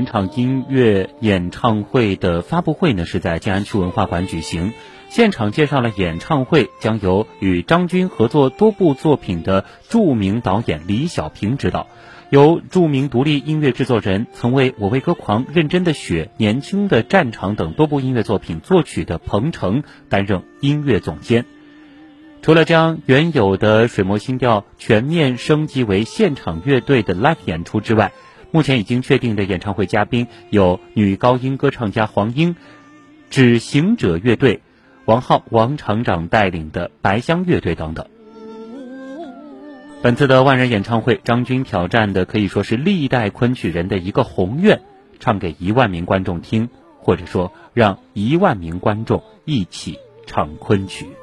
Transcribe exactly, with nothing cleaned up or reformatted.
原创音乐演唱会的发布会呢是在静安区文化馆举行，现场介绍了演唱会将由与张军合作多部作品的著名导演李小平执导，由著名独立音乐制作人曾为《我为歌狂》、《认真的雪》、《年轻的战场》等多部音乐作品作曲的彭程担任音乐总监。除了将原有的水墨新调全面升级为现场乐队的 live 演出之外，目前已经确定的演唱会嘉宾有女高音歌唱家黄英、指行者乐队、王浩、王厂长带领的白香乐队等等。本次的万人演唱会，张军挑战的可以说是历代昆曲人的一个宏愿，唱给一万名观众听，或者说让一万名观众一起唱昆曲。